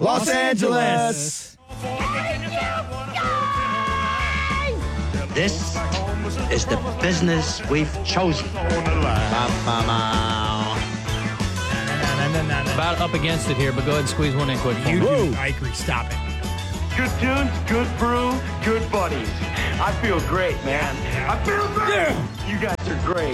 Los Angeles. This is the business we've chosen. About up against it here, but go ahead and squeeze one in quick. You do, Ikery. Stop it. Good tunes, good brew, good buddies. I feel great, man. I feel great. Yeah. You guys are great.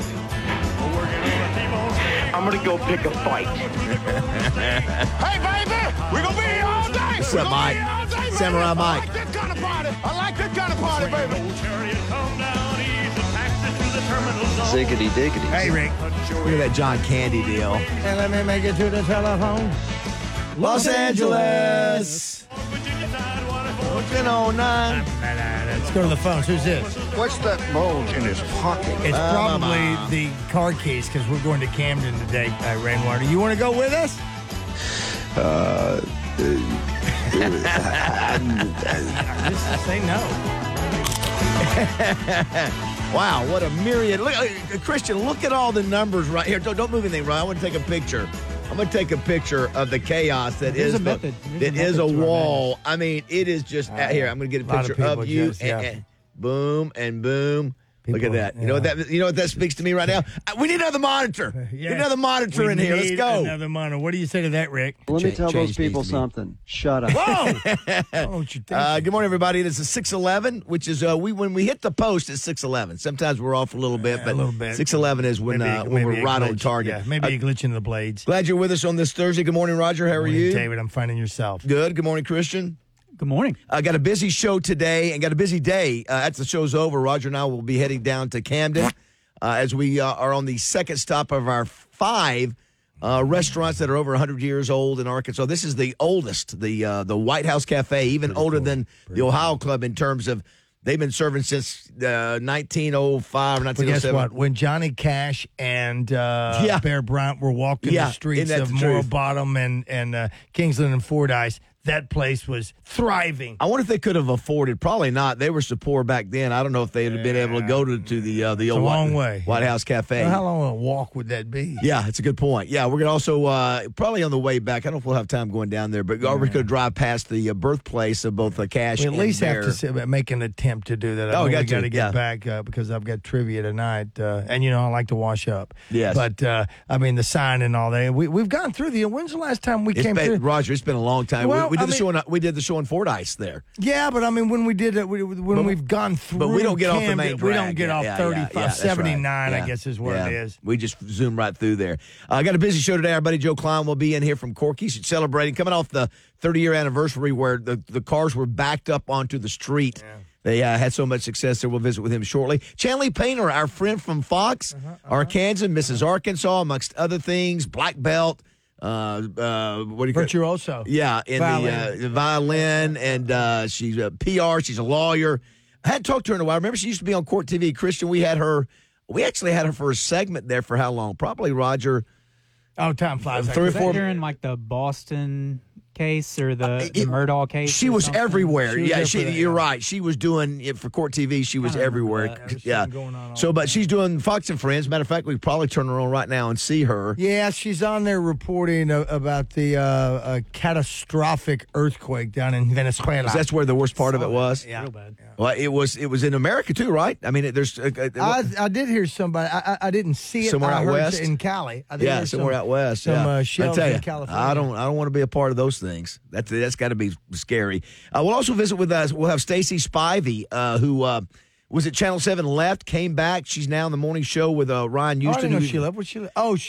I'm going to go pick a fight. Hey, baby, we're going to be here all day. What's up, Mike? Samurai Mike. I like this kind of party. I like this kind of party, baby. Ziggity diggity. Hey, Rick. Look at that John Candy deal. And let me make it to the telephone. Los Angeles. Looking on 9. Let's go to the phones. Who's this? What's that bulge in his pocket? It's probably the car keys because we're going to Camden today, Rainwater. You want to go with us? Just say no. Wow, what a myriad. Look, Christian, look at all the numbers right here. Don't move anything, right? I want to take a picture. I'm going to take a picture of the chaos that is a wall. I mean, it is just here. I'm going to get a picture of you and boom and boom. Look at that. You know what that speaks to me right now? We need another monitor. Yeah. Need another monitor in here. Let's go. Another monitor. What do you say to that, Rick? Let me tell those people something. Shut up. Whoa! What you think? Good morning, everybody. This is 6:11, which is when we hit the post, it's 6:11. Sometimes we're off a little bit, but 6:11 is when we're right on target. Yeah, maybe a glitch in the blades. Glad you're with us on this Thursday. Good morning, Roger. How are you? David, I'm finding yourself. Good. Good morning, Christian. Good morning. I got a busy show today and got a busy day. After the show's over, Roger and I will be heading down to Camden as we are on the second stop of our 5 restaurants that are over 100 years old in Arkansas. This is the oldest, the White House Cafe, even older than the Ohio Club in terms of they've been serving since 1905 or 1907. Guess what? When Johnny Cash and Bear Bryant were walking the streets of Morro Bottom and Kingsland and Fordyce, that place was thriving. I wonder if they could have afforded. Probably not. They were so poor back then. I don't know if they'd have been able to go to the old White House Cafe. Well, how long a walk would that be? Yeah, it's a good point. Yeah, we're going to also, probably on the way back, I don't know if we'll have time going down there, but we could drive past the birthplace of both Cash and Bear. We at least have to make an attempt to do that. We got to get back because I've got trivia tonight, and I like to wash up. Yes. But, the sign and all that, we've gone through when's the last time we came through? Roger, it's been a long time. Well, we did the show in Fordyce there. Yeah, but when we did it, we've gone through. But we don't get Camden, off the main drag. We don't get off 35, 79, right. I guess is what it is. We just zoom right through there. I got a busy show today. Our buddy Joe Klein will be in here from Corky's celebrating, coming off the 30-year anniversary where the cars were backed up onto the street. Yeah. They had so much success there. We'll visit with him shortly. Chanley Painter, our friend from Fox, Arkansas, Mrs. Arkansas, amongst other things, black belt. What do you Virtuoso. Yeah, in the violin, and she's a PR. She's a lawyer. I hadn't talked to her in a while. Remember, she used to be on Court TV. Christian, we actually had her for a segment there for how long? Probably, Roger. Oh, time flies. 3 or 4. During like the Boston case or the Murdaugh case. She was everywhere. You're right. She was doing it for Court TV. She was everywhere. Yeah. But she's doing Fox and Friends. Matter of fact, we could probably turn her on right now and see her. Yeah, she's on there reporting about the catastrophic earthquake down in Venezuela. That's where the worst part of it was. Yeah, real bad. Yeah. Well, it was in America too, right? I mean, there's. I did hear somebody. I didn't see it. Somewhere out west in Cali. Somewhere out west. Some shells in California. I don't want to be a part of those things. That's got to be scary. We'll also visit with us. We'll have Stacy Spivey, who was at Channel 7, left, came back. She's now in the morning show with Ryan Houston. I didn't know she left. Where'd she live? Oh,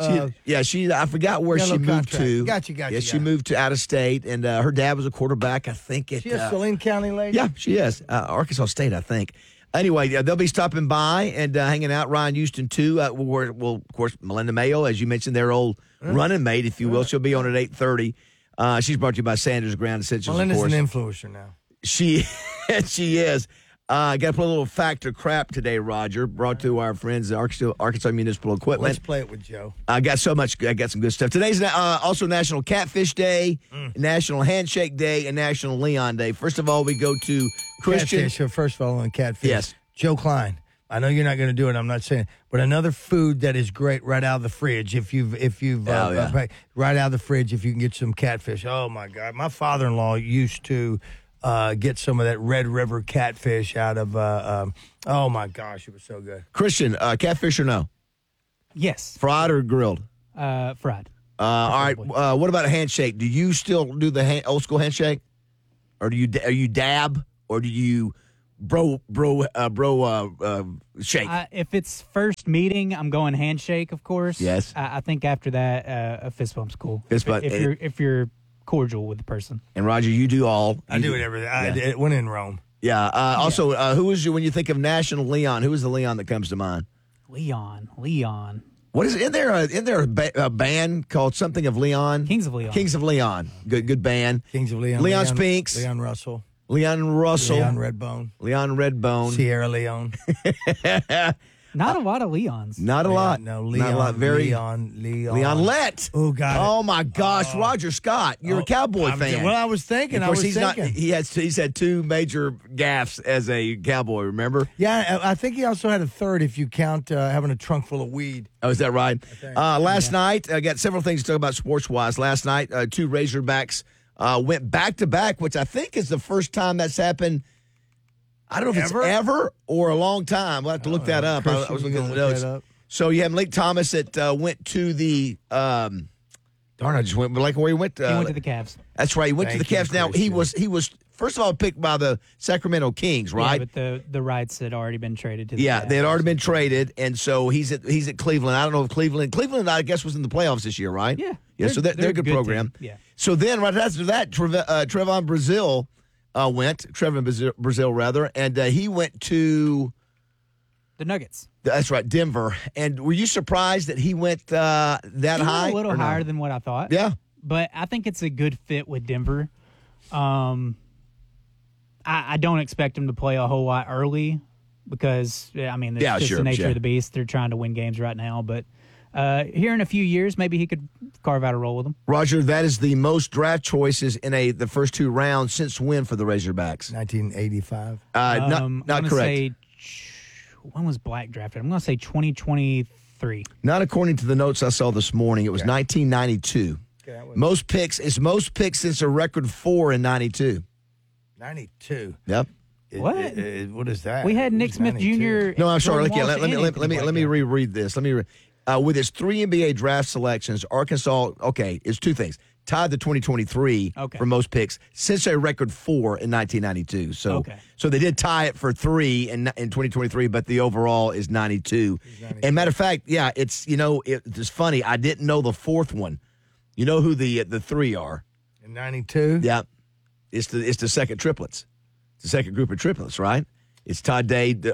I forgot where she moved to. Gotcha. Yeah, she moved to out of state, and her dad was a quarterback, I think. She a Saline County lady? Yeah, she is. Arkansas State, I think. Anyway, they'll be stopping by and hanging out. Ryan Houston, too. Well, of course, Melinda Mayo, as you mentioned, their old running mate, if you will. She'll be on at 8:30. She's brought to you by Sanders Ground Essentials, Melinda's of course. an influencer now. She is. Got to put a little fact or crap today, Roger. Brought to our friends at Arkansas Municipal Equipment. Let's play it with Joe. I got some good stuff. Today's also National Catfish Day, National Handshake Day, and National Leon Day. First of all, we go to Christian. Catfish. So first of all, on Catfish. Yes. Joe Klein, I know you're not going to do it. I'm not saying, but another food that is great right out of the fridge. If you've right out of the fridge, if you can get some catfish. Oh my God, my father-in-law used to get some of that Red River catfish out of. Oh my gosh, it was so good. Christian, catfish or no? Yes. Fried or grilled? Fried. All right. What about a handshake? Do you still do the old school handshake, or are you dab, or do you bro shake? If it's first meeting, I'm going handshake, of course. Yes. I think after that, a fist bump's cool. Fist bump. If you're cordial with the person. And Roger, you do all. I do it everything. When in Rome. Yeah. Also, who is you when you think of National Leon? Who is the Leon that comes to mind? Leon. What is in there? A band called something of Leon? Kings of Leon. Kings of Leon. Good band. Kings of Leon. Leon Spinks. Leon Russell. Leon Redbone. Leon Redbone. Sierra Leone. Not a lot of Leons. Not a lot. No, Leon. Not a lot. Leon Lett. Oh God. Oh my gosh, Roger Scott. You're a Cowboy fan. Well, I was thinking. Of course, he's had two major gaffes as a Cowboy. Remember? Yeah, I think he also had a third if you count having a trunk full of weed. Oh, is that right? Last night, I got several things to talk about sports-wise. Last night, two Razorbacks went back-to-back, which I think is the first time that's happened. I don't know if it's ever or a long time. We'll have to look that up. I was looking at the notes. So you have Malik Thomas that went to the I just went like where he went. He went to the Cavs. That's right. He went to the Cavs. Now he was first of all picked by the Sacramento Kings, right? Yeah, but the rights had already been traded to the Cavs. They had already been traded, and so he's at Cleveland. I don't know if Cleveland I guess was in the playoffs this year, right? Yeah. So they're a good program. Team. Yeah. So then right after that, Trevon Brazile rather, and he went to the Nuggets. That's right, Denver. And were you surprised that he went that high? A little higher than what I thought. Yeah. But I think it's a good fit with Denver. I don't expect him to play a whole lot early because, it's just the nature of the beast. They're trying to win games right now. But here in a few years, maybe he could carve out a role with them. Roger, that is the most draft choices in the first two rounds since when for the Razorbacks? 1985. Not correct. When was Black drafted? I'm going to say 2023. Not according to the notes I saw this morning. It was 1992. Okay, most picks since a record 4 in 92. 92. Yep. What? What is that? We had Nick Smith Jr. No, I'm sorry. Let me reread this. With its 3 NBA draft selections, Arkansas, is two things. Tied the 2023 for most picks since a record 4 in 1992. So they did tie it for 3 in 2023, but the overall is 92. And matter of fact, it's funny. I didn't know the fourth one. You know who the 3 are? In 92? Yeah. It's the second triplets. It's the second group of triplets, right? It's Todd Day. Because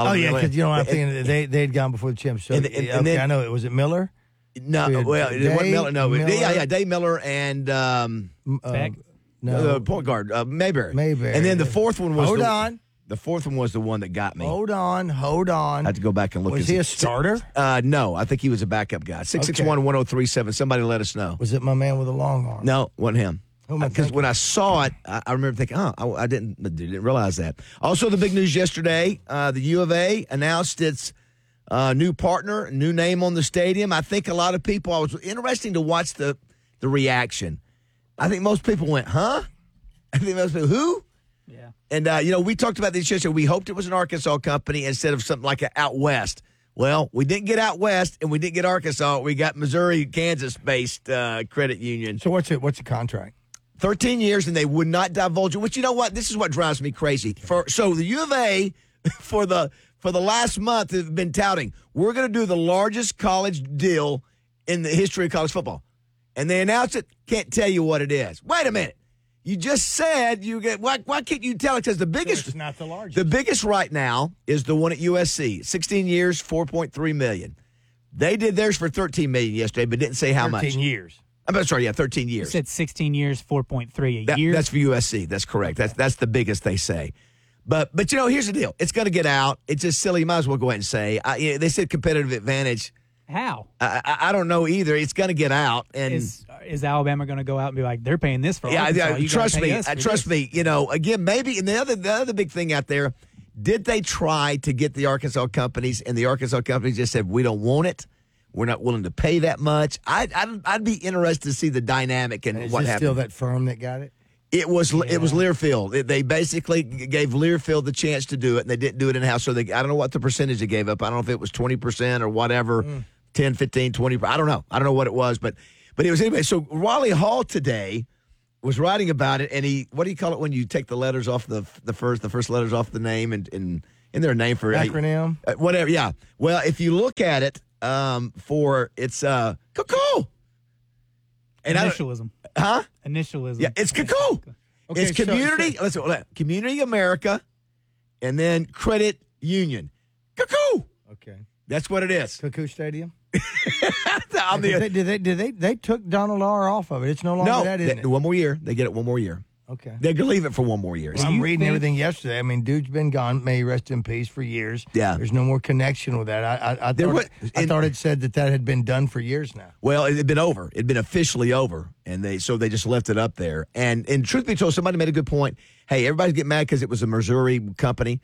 I'm thinking they'd gone before the championship. I know it. Was it Miller? No, it wasn't Miller. No, Miller. Dave Miller and Beck? The point guard, Mayberry. And then the fourth one was the fourth one was the one that got me. Hold on. I had to go back and look. Was he a starter? No, I think he was a backup guy. 661-1037. Somebody let us know. Was it my man with the long arm? No, wasn't him. Because when I saw it, I remember thinking, I didn't realize that. Also, the big news yesterday, the U of A announced its new partner, new name on the stadium. I think a lot of people, it was interesting to watch the reaction. I think most people went, huh? I think most people, who? Yeah. And, we talked about this yesterday. We hoped it was an Arkansas company instead of something like Out West. Well, we didn't get Out West, and we didn't get Arkansas. We got Missouri, Kansas-based credit union. So what's the contract? 13 years, and they would not divulge it. Which, you know what? This is what drives me crazy. So the U of A, for the last month, have been touting, we're going to do the largest college deal in the history of college football. And they announce it, can't tell you what it is. Wait a minute. You just said you get. Why can't you tell it? Because the biggest, it's not the largest. The biggest right now is the one at USC. 16 years, $4.3 million. They did theirs for $13 million yesterday, but didn't say how much. 13 years. I'm sorry, 13 years. You said 16 years, 4.3 a year. That's for USC. That's correct. That's the biggest they say. But here's the deal. It's going to get out. It's just silly. You might as well go ahead and say. They said competitive advantage. How? I don't know either. It's going to get out. And is Alabama going to go out and be like, they're paying this for Arkansas? Trust me. Again, maybe. And the other big thing out there, Did they try to get the Arkansas companies, and the Arkansas companies just said, we don't want it? We're not willing to pay that much. I'd be interested to see the dynamic and what happened. Still that firm that got it? It was Learfield. They basically gave Learfield the chance to do it, and they didn't do it in-house. So I don't know what the percentage they gave up. I don't know if it was 20% or whatever, 10, 15, 20. I don't know. I don't know what it was, but it was anyway. So Raleigh Hall today was writing about it, and what do you call it when you take the letters off the first letters off the name and in their name for acronym? Whatever, yeah. Well, if you look at it, it's cuckoo. And initialism. Initialism. Yeah, it's cuckoo. Okay, it's community. Community America, and then Credit Union. Cuckoo. Okay, that's what it is. Cuckoo Stadium. They took Donald R. off of it. It's no longer that, isn't it? One more year. They get it one more year. Okay. They're going to leave it for one more year. Well, I'm reading everything yesterday. I mean, dude's been gone. May he rest in peace for years. Yeah. There's no more connection with that. I thought it said that had been done for years now. Well, it had been over. It had been officially over. And they just left it up there. And truth be told, somebody made a good point. Hey, everybody's getting mad because it was a Missouri company.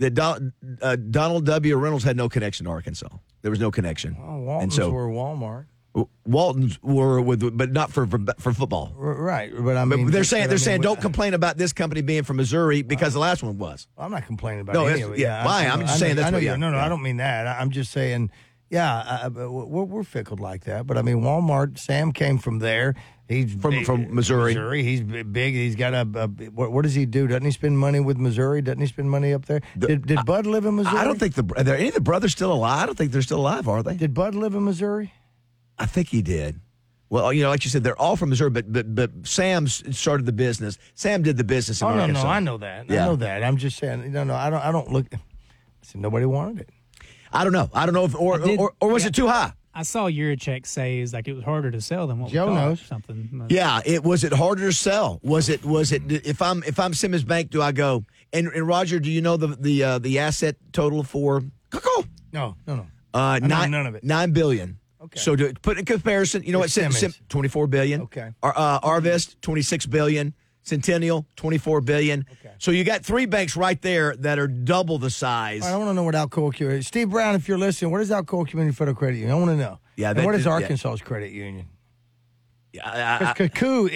Donald W. Reynolds had no connection to Arkansas. There was no connection. Oh, Waltons were Walmart. Waltons were but not for football. Right, but I mean, but they're saying don't complain about this company being from Missouri because the last one was. I'm not complaining about any of it. Yeah, I'm just saying that's what. No, I don't mean that. I'm just saying, we're fickle like that. But I mean, Walmart. Sam came from there. He's from Missouri. He's big. He's got what does he do? Doesn't he spend money with Missouri? Doesn't he spend money up there? Did Bud live in Missouri? I don't think are there any of the brothers still alive? I don't think they're still alive, are they? Did Bud live in Missouri? I think he did. Well, like you said, they're all from Missouri, but Sam started the business. Sam did the business in Arkansas. No, I know that. Yeah. I know that. I'm just saying, I don't look. Nobody wanted it. I don't know. I don't know if or was it too high? I saw Yurichek say it was harder to sell than what Joe knows something. Yeah, was it harder to sell? Was it if I'm Simmons Bank, do I go and Roger? Do you know the asset total for Coco? No. None of it. $9 billion. Okay. So to put in comparison, you know what? $24 billion. Okay. Arvest $26 billion. Centennial $24 billion. Okay. So you got three banks right there that are double the size. I want to know what Alcoa Community. Steve Brown, if you're listening, what is Alcoa Community Federal Credit Union? I want to know. Yeah. And what is Arkansas's credit union? Yeah. Because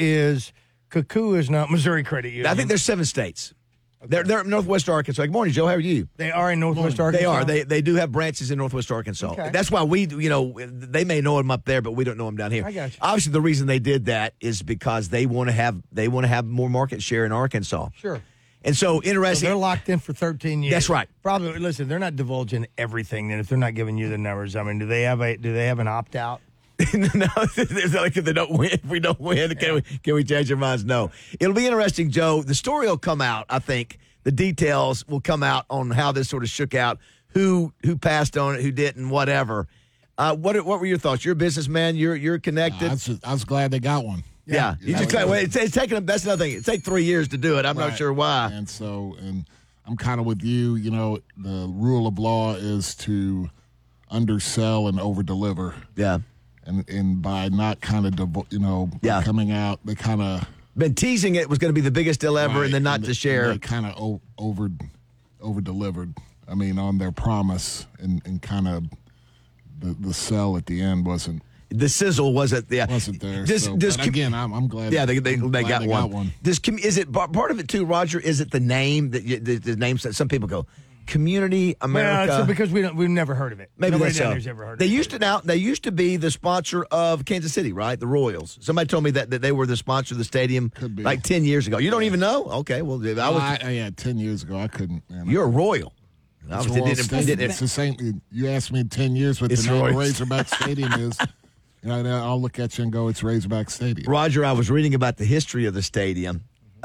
Cuckoo is not Missouri Credit Union. I think there's 7 states. Okay. They're in Northwest Arkansas. Good morning, Joe. How are you? They are in Northwest Arkansas? They are. They do have branches in Northwest Arkansas. Okay. That's why they may know them up there, but we don't know them down here. I got you. Obviously, the reason they did that is because they want to have more market share in Arkansas. Sure. And so interesting. So they're locked in for 13 years. That's right. Probably. Listen, they're not divulging everything. Then if they're not giving you the numbers, I mean, do they have an opt out? No, it's like if they don't win. If we don't win, can we change our minds? No. It'll be interesting, Joe. The story will come out. I think the details will come out on how this sort of shook out. Who passed on it, who didn't, whatever. What were your thoughts? You're a businessman. You're connected. I was glad they got one. Yeah. It's taking them. That's another thing. It takes 3 years to do it. I'm not sure why. And I'm kind of with you. The rule of law is to undersell and overdeliver. Yeah. And by not kind of coming out, they kind of been teasing it was going to be the biggest deal ever, and then not to share. They kind of over delivered. I mean, on their promise, and kind of the sell at the end wasn't. The sizzle wasn't there. Wasn't there. Again, I'm glad. Yeah, they got one. Is it part of it too, Roger? Is it the name the names that some people go? Community America. Well, because we've never heard of it. Maybe nobody that's down there's ever heard they of used it. They used to be the sponsor of Kansas City, right? The Royals. Somebody told me that they were the sponsor of the stadium. Could be. Like 10 years ago. You don't even know? Okay, well, 10 years ago I couldn't. Man, you're a Royal. It's the same. You asked me 10 years what the name of Razorback Stadium is. I'll look at you and go, it's Razorback Stadium. Roger, I was reading about the history of the stadium.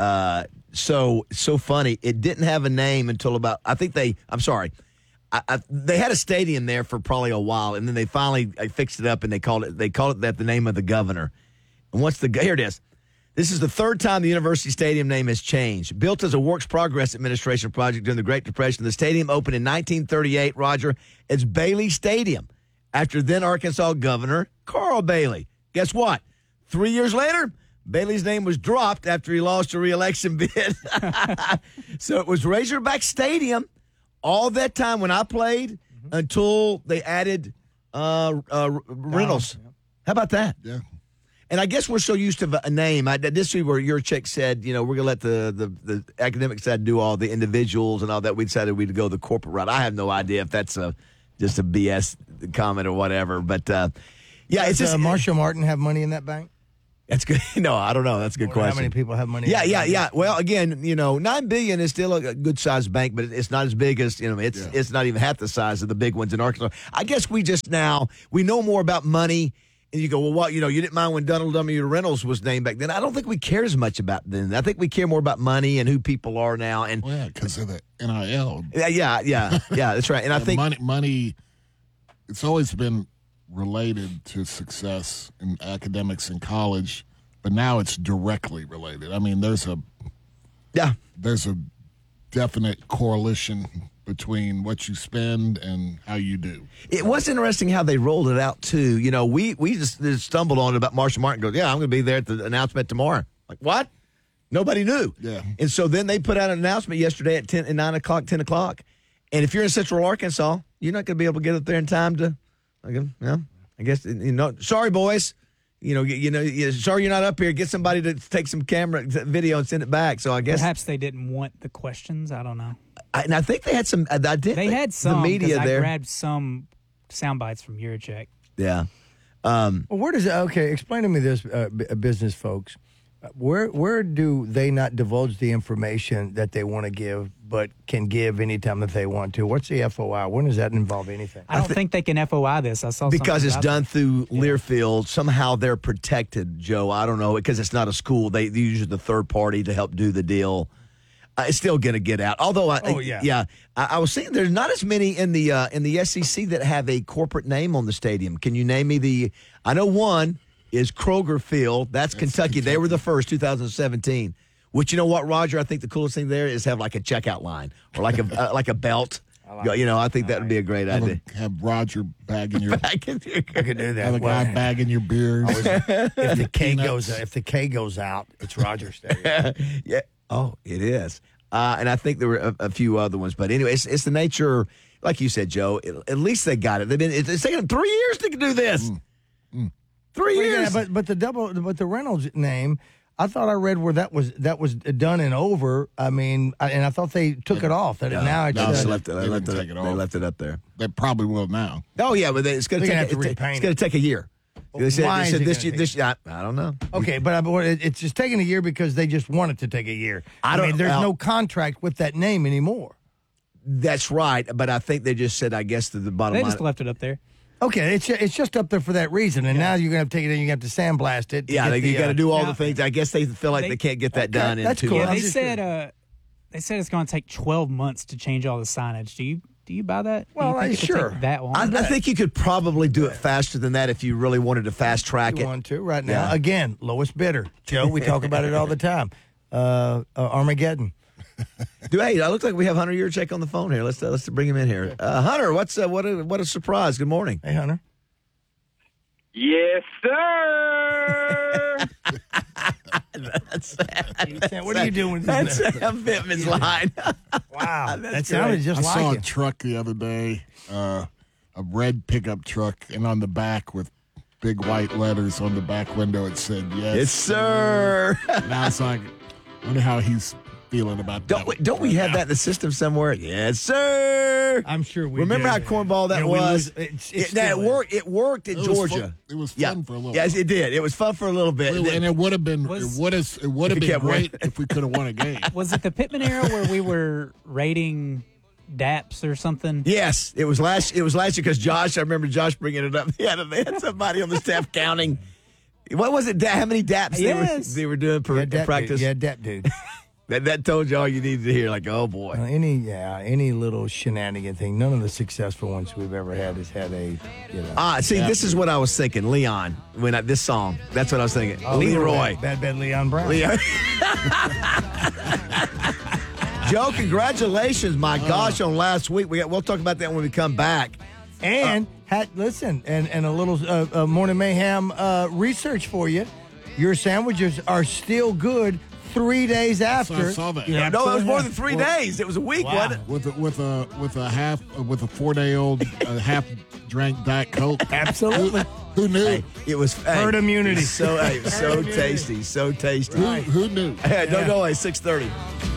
So funny. It didn't have a name until about, they had a stadium there for probably a while, and then they finally fixed it up, and they called it that the name of the governor. And here it is. This is the third time the University Stadium name has changed. Built as a Works Progress Administration project during the Great Depression, the stadium opened in 1938, Roger, as Bailey Stadium, after then Arkansas Governor Carl Bailey. Guess what? 3 years later, Bailey's name was dropped after he lost a re-election bid. So it was Razorback Stadium all that time when I played until they added Reynolds. How about that? Yeah. And I guess we're so used to a name. This is where your chick said, we're going to let the academic side do all the individuals and all that. We decided we'd go the corporate route. I have no idea if that's just a BS comment or whatever. But, it's just. Marshall Martin have money in that bank? That's good. No, I don't know. That's a good question. How many people have money? Yeah. Well, again, $9 billion is still a good sized bank, but it's not as big as It's not even half the size of the big ones in Arkansas. I guess we know more about money. And you go, well, what? You didn't mind when Donald W. Reynolds was named back then. I don't think we care as much about then. I think we care more about money and who people are now. And because of the NIL. Yeah, that's right. And I think money. It's always been related to success in academics in college, but now it's directly related. I mean, there's a definite correlation between what you spend and how you do. It was interesting how they rolled it out too. We just stumbled on it about Marshall Martin. Goes, I'm going to be there at the announcement tomorrow. Like what? Nobody knew. Yeah. And so then they put out an announcement yesterday at 10 o'clock. And if you're in Central Arkansas, you're not going to be able to get up there in time to. I guess Sorry, boys. Sorry you're not up here. Get somebody to take some camera video and send it back. So I guess perhaps they didn't want the questions. I don't know. And I think they had some. They had some. The media there. I grabbed some sound bites from Yurachek. Yeah. Well, where does explain to me this, business folks. Where do they not divulge the information that they want to give, but can give anytime that they want to? What's the FOI? When does that involve anything? I don't think they can FOI this. I saw because it's done through Learfield. Somehow they're protected, Joe. I don't know, because it's not a school. They use the third party to help do the deal. It's still going to get out. Although, I was seeing there's not as many in the SEC that have a corporate name on the stadium. Can you name me I know one is Kroger Field. That's Kentucky. They were the first, 2017. Which, you know what, Roger? I think the coolest thing there is have like a checkout line or like a like a belt. I think that would be a great idea. Have Roger bagging your. I could do that. Have a guy bagging your beers. If the K goes out, it's Roger Stadium. Yeah. Oh, it is. And I think there were a few other ones, but anyway, it's the nature. Like you said, Joe. At least they got it. It's taken them 3 years to do this. 3 years. Yeah, but the Reynolds name, I thought I read where that was done and over. I mean, and I thought they took it off. They left it up there. They probably will now. Oh yeah, but it's going to take a year. They said this. I don't know. Okay, but it's just taking a year because they just want it to take a year. I mean, there's no contract with that name anymore. That's right, but I think they just said, I guess, to the bottom line. They just left it up there. Okay, it's just up there for that reason, and now you're going to take it and you have to sandblast it. You got to do all the things. I guess they feel like they can't get that done in 2 months. Yeah, they said it's going to take 12 months to change all the signage. Do you buy that? Well, sure. That long? I think you could probably do it faster than that if you really wanted to fast track it. You want to right now? Again, lowest bidder. Joe, we talk about it all the time. Armageddon. Hey, it looks like we have Hunter Yurachek on the phone here. Let's bring him in here. Hunter, what a surprise! Good morning. Hey, Hunter. Yes, sir. What are you doing? That's Sam Pittman's line. Wow, that sounded just like it. I saw a truck the other day, a red pickup truck, and on the back with big white letters on the back window, it said "Yes, sir." And I was like, I wonder how he's feeling about that. Don't we have that in the system somewhere? Yes, sir. I'm sure we remember how cornball that was. It worked in Georgia. It was fun for a little. Yes, it did. It was fun for a little bit, and it would have been. It would have been great if we could have won a game. Was it the Pittman era where we were rating DAPs or something? Yes, it was last. It was last year because Josh. I remember Josh bringing it up. They had somebody on the staff counting. What was it? How many DAPs they were doing per practice? Yeah, DAP dude. That told you all you needed to hear. Like, oh boy, any little shenanigan thing. None of the successful ones we've ever had has had a. This is what I was thinking. Leon, this song. That's what I was thinking. Leroy, bad Leon Brown. Joe, congratulations! My gosh, on last week. We'll talk about that when we come back. And listen, and a little Morning Mayhem research for you. Your sandwiches are still good 3 days after. I saw that. Yeah, no, it was more than 3 days. It was a week, wasn't it? With a 4-day-old half drank Diet Coke. Absolutely. Who knew? Hey, it was herd immunity. So tasty, so tasty. Who knew? No, 6:30.